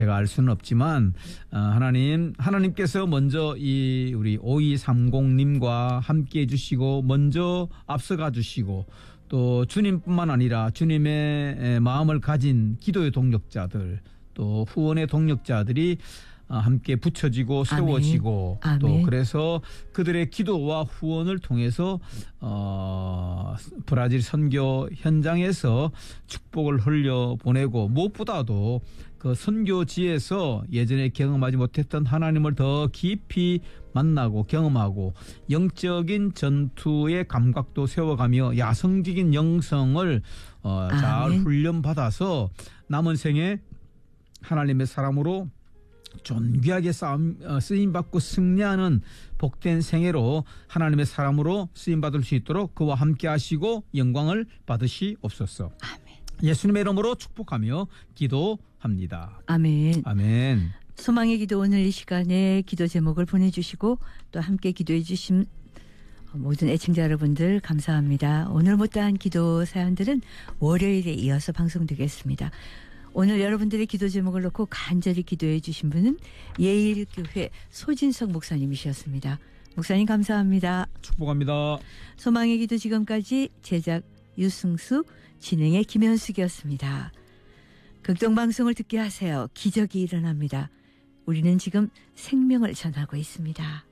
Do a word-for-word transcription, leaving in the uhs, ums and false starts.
제가 알 수는 없지만 어, 하나님 하나님께서 먼저 이 우리 오이삼공님과 함께해 주시고 먼저 앞서가 주시고 또 주님뿐만 아니라 주님의 마음을 가진 기도의 동력자들 또 후원의 동력자들이 함께 붙여지고 세워지고 아멘. 또 아멘. 그래서 그들의 기도와 후원을 통해서 어, 브라질 선교 현장에서 축복을 흘려보내고 무엇보다도 그 선교지에서 예전에 경험하지 못했던 하나님을 더 깊이 만나고 경험하고 영적인 전투의 감각도 세워가며 야성적인 영성을 어, 잘 훈련받아서 남은 생에 하나님의 사람으로 존귀하게 싸움, 쓰임받고 승리하는 복된 생애로 하나님의 사람으로 쓰임받을 수 있도록 그와 함께 하시고 영광을 받으시옵소서. 아멘. 예수님의 이름으로 축복하며 기도합니다. 아멘. 아멘. 소망의 기도 오늘 이 시간에 기도 제목을 보내주시고 또 함께 기도해 주신 모든 애청자 여러분들 감사합니다. 오늘 못다한 기도 사연들은 월요일에 이어서 방송되겠습니다. 오늘 여러분들의 기도 제목을 놓고 간절히 기도해 주신 분은 예일교회 소진석 목사님이셨습니다. 목사님 감사합니다. 축복합니다. 소망의 기도 지금까지 제작 유승수, 진행의 김현숙이었습니다. 극동방송을 듣게 하세요. 기적이 일어납니다. 우리는 지금 생명을 전하고 있습니다.